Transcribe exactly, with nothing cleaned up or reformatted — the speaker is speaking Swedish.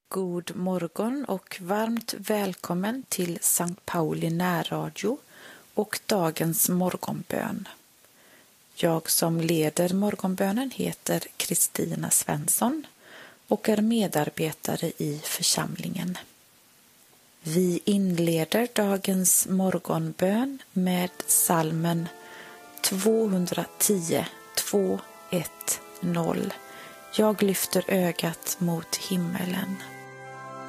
God morgon och varmt välkommen till Sankt Pauli närradio och dagens morgonbön. Jag som leder morgonbönen heter Kristina Svensson och är medarbetare i församlingen. Vi inleder dagens morgonbön med psalmen tvåhundratio, två ett noll. Jag lyfter ögat mot himmelen.